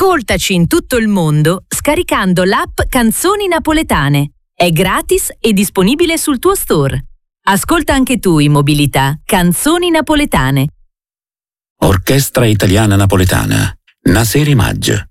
Ascoltaci in tutto il mondo scaricando l'app Canzoni Napoletane. È gratis e disponibile sul tuo store. Ascolta anche tu in mobilità Canzoni Napoletane. Orchestra Italiana Napoletana. Naseri Maggi.